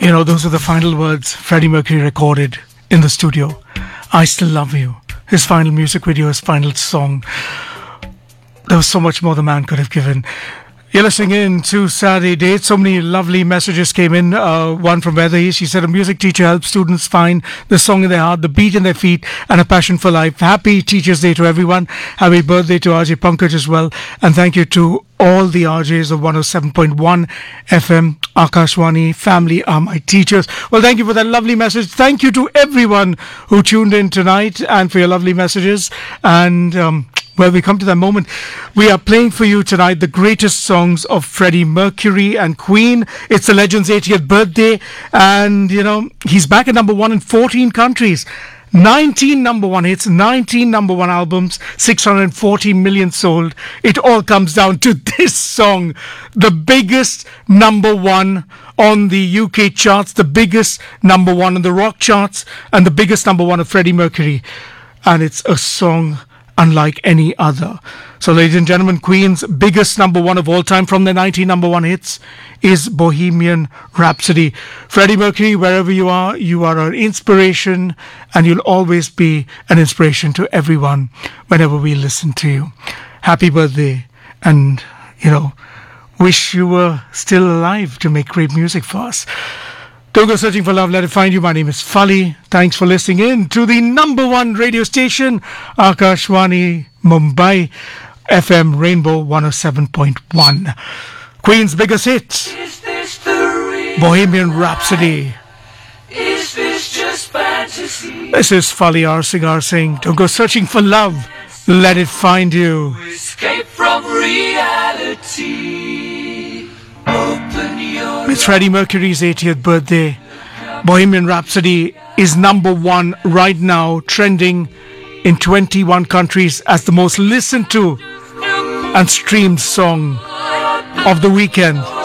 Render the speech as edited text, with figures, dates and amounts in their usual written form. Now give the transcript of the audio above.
You know, those are the final words Freddie Mercury recorded in the studio. I Still Love You. His final music video, his final song. There was so much more the man could have given. You're listening in to Saturday Date. So many lovely messages came in. One from Weather. She said, a music teacher helps students find the song in their heart, the beat in their feet, and a passion for life. Happy Teachers' Day to everyone. Happy birthday to RJ Pankaj as well. And thank you to all the RJs of 107.1 FM. Akashwani family are my teachers. Well, thank you for that lovely message. Thank you to everyone who tuned in tonight and for your lovely messages. And well, we come to that moment. We are playing for you tonight the greatest songs of Freddie Mercury and Queen. It's the legend's 80th birthday, and you know he's back at number one in 14 countries. 19 number one hits, 19 number one albums, 640 million sold. It all comes down to this song, the biggest number one on the UK charts, the biggest number one on the rock charts, and the biggest number one of Freddie Mercury. And it's a song unlike any other. So, ladies and gentlemen, Queen's biggest number one of all time from their 19 number one hits is Bohemian Rhapsody. Freddie Mercury, wherever you are an inspiration, and you'll always be an inspiration to everyone whenever we listen to you. Happy birthday, and, you know, wish you were still alive to make great music for us. Don't go searching for love, let it find you. My name is Fali. Thanks for listening in to the number one radio station, Akashwani Mumbai, FM Rainbow 107.1. Queen's biggest hit, Bohemian Rhapsody. Is this just fantasy? This is Fali R. Singar saying, don't go searching for love, let it find you. Escape from reality. Open your It's Freddie Mercury's 80th birthday. Bohemian Rhapsody is number one right now, trending in 21 countries as the most listened to and streamed song of the weekend.